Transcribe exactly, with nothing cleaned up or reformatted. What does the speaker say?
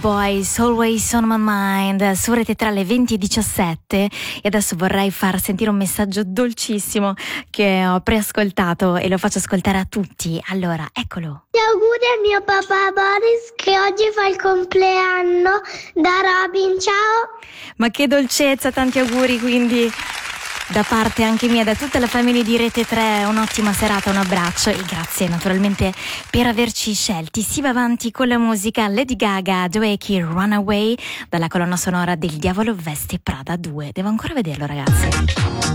Boys, Always on My Mind, su Rete tre alle venti e diciassette. E adesso vorrei far sentire un messaggio dolcissimo che ho preascoltato e lo faccio ascoltare a tutti. Allora, eccolo. Gli auguri a mio papà Boris che oggi fa il compleanno, da Robin, ciao. Ma che dolcezza, tanti auguri quindi da parte anche mia, da tutta la famiglia di Rete tre, un'ottima serata, un abbraccio e grazie naturalmente per averci scelti. Si va avanti con la musica. Lady Gaga, Dwayne, Runaway, dalla colonna sonora del Diavolo Veste Prada due. Devo ancora vederlo, ragazzi.